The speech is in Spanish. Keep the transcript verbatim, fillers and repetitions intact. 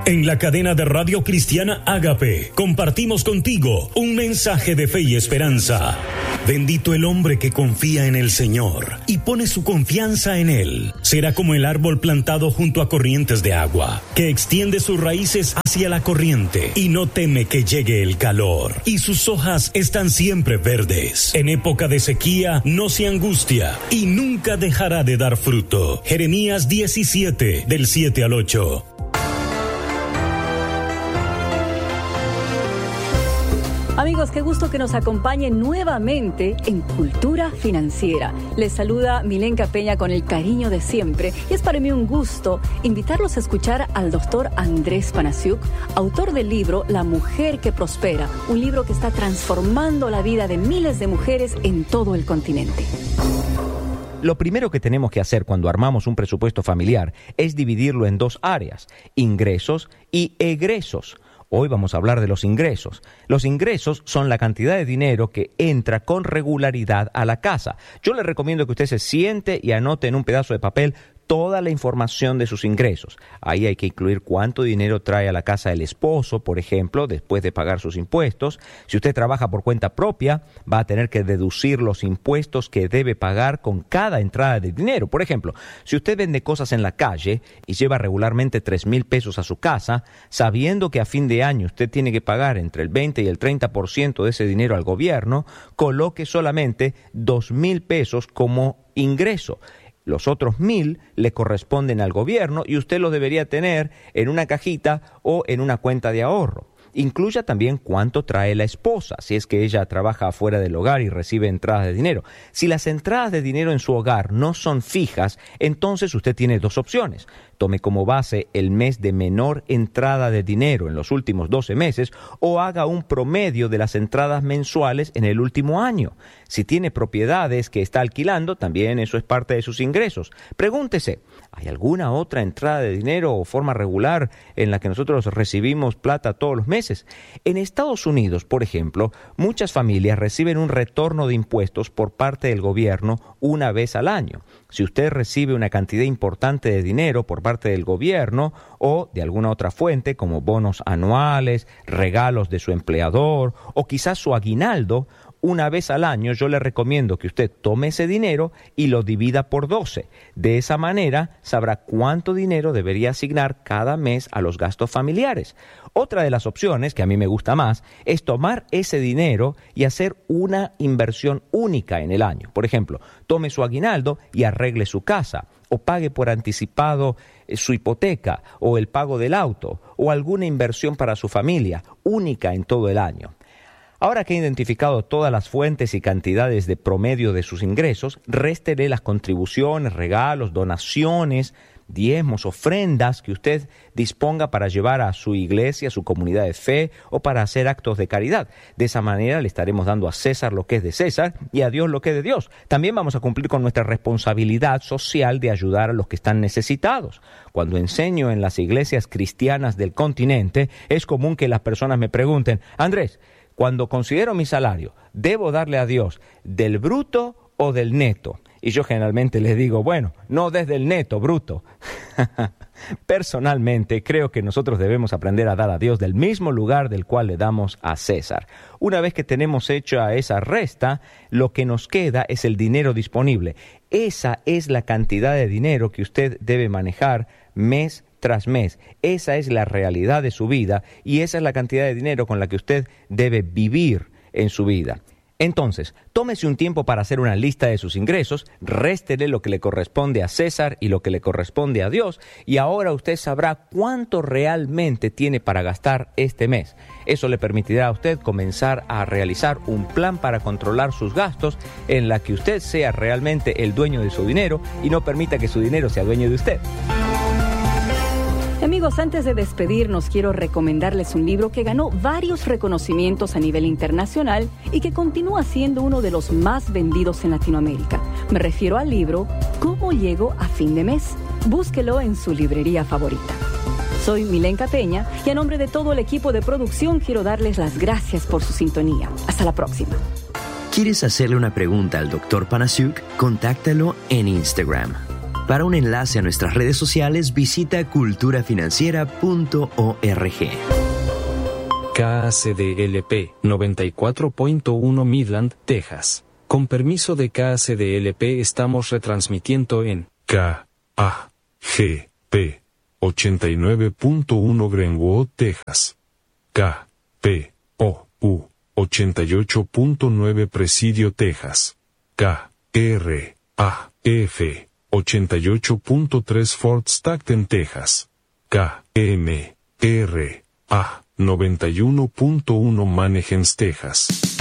En la cadena de Radio Cristiana Ágape, compartimos contigo un mensaje de fe y esperanza. Bendito el hombre que confía en el Señor y pone su confianza en Él. Será como el árbol plantado junto a corrientes de agua, que extiende sus raíces hacia la corriente y no teme que llegue el calor. Y sus hojas están siempre verdes. En época de sequía no se angustia y nunca dejará de dar fruto. Jeremías diecisiete, del siete al ocho. Amigos, qué gusto que nos acompañen nuevamente en Cultura Financiera. Les saluda Milenka Peña con el cariño de siempre y es para mí un gusto invitarlos a escuchar al doctor Andrés Panasiuk, autor del libro La Mujer que Prospera, un libro que está transformando la vida de miles de mujeres en todo el continente. Lo primero que tenemos que hacer cuando armamos un presupuesto familiar es dividirlo en dos áreas, ingresos y egresos. Hoy vamos a hablar de los ingresos. Los ingresos son la cantidad de dinero que entra con regularidad a la casa. Yo le recomiendo que usted se siente y anote en un pedazo de papel toda la información de sus ingresos. Ahí hay que incluir cuánto dinero trae a la casa el esposo, por ejemplo, después de pagar sus impuestos. Si usted trabaja por cuenta propia, va a tener que deducir los impuestos que debe pagar con cada entrada de dinero. Por ejemplo, si usted vende cosas en la calle y lleva regularmente tres mil pesos a su casa, sabiendo que a fin de año usted tiene que pagar entre el veinte y el treinta por ciento de ese dinero al gobierno, coloque solamente dos mil pesos como ingreso. Los otros mil le corresponden al gobierno y usted los debería tener en una cajita o en una cuenta de ahorro. Incluya también cuánto trae la esposa, si es que ella trabaja afuera del hogar y recibe entradas de dinero. Si las entradas de dinero en su hogar no son fijas, entonces usted tiene dos opciones. Tome como base el mes de menor entrada de dinero en los últimos doce meses o haga un promedio de las entradas mensuales en el último año. Si tiene propiedades que está alquilando, también eso es parte de sus ingresos. Pregúntese, ¿hay alguna otra entrada de dinero o forma regular en la que nosotros recibimos plata todos los meses? En Estados Unidos, por ejemplo, muchas familias reciben un retorno de impuestos por parte del gobierno una vez al año. Si usted recibe una cantidad importante de dinero por parte del gobierno o de alguna otra fuente como bonos anuales, regalos de su empleador o quizás su aguinaldo, una vez al año yo le recomiendo que usted tome ese dinero y lo divida por doce. De esa manera sabrá cuánto dinero debería asignar cada mes a los gastos familiares. Otra de las opciones, que a mí me gusta más, es tomar ese dinero y hacer una inversión única en el año. Por ejemplo, tome su aguinaldo y arregle su casa, o pague por anticipado su hipoteca, o el pago del auto, o alguna inversión para su familia, única en todo el año. Ahora que ha identificado todas las fuentes y cantidades de promedio de sus ingresos, réstele las contribuciones, regalos, donaciones, diezmos, ofrendas que usted disponga para llevar a su iglesia, a su comunidad de fe o para hacer actos de caridad. De esa manera le estaremos dando a César lo que es de César y a Dios lo que es de Dios. También vamos a cumplir con nuestra responsabilidad social de ayudar a los que están necesitados. Cuando enseño en las iglesias cristianas del continente, es común que las personas me pregunten, Andrés, cuando considero mi salario, ¿debo darle a Dios del bruto o del neto? Y yo generalmente les digo, bueno, no desde el neto, bruto. Personalmente, creo que nosotros debemos aprender a dar a Dios del mismo lugar del cual le damos a César. Una vez que tenemos hecha esa resta, lo que nos queda es el dinero disponible. Esa es la cantidad de dinero que usted debe manejar mes tras mes. Esa es la realidad de su vida y esa es la cantidad de dinero con la que usted debe vivir en su vida. Entonces, tómese un tiempo para hacer una lista de sus ingresos, réstele lo que le corresponde a César y lo que le corresponde a Dios, y ahora usted sabrá cuánto realmente tiene para gastar este mes. Eso le permitirá a usted comenzar a realizar un plan para controlar sus gastos en la que usted sea realmente el dueño de su dinero y no permita que su dinero sea dueño de usted. Amigos, antes de despedirnos, quiero recomendarles un libro que ganó varios reconocimientos a nivel internacional y que continúa siendo uno de los más vendidos en Latinoamérica. Me refiero al libro ¿Cómo llego a fin de mes? Búsquelo en su librería favorita. Soy Milenka Peña y a nombre de todo el equipo de producción quiero darles las gracias por su sintonía. Hasta la próxima. ¿Quieres hacerle una pregunta al doctor Panasiuk? Contáctalo en Instagram. Para un enlace a nuestras redes sociales, visita cultura financiera punto org. K A C D L P noventa y cuatro punto uno Midland, Texas. Con permiso de K A C D L P estamos retransmitiendo en K A G P ochenta y nueve punto uno Greenwood, Texas. K P O U ochenta y ocho punto nueve Presidio, Texas. K R A F ochenta y ocho punto tres Fort Stockton, Texas. K M R A noventa y uno punto uno Manheim, Texas.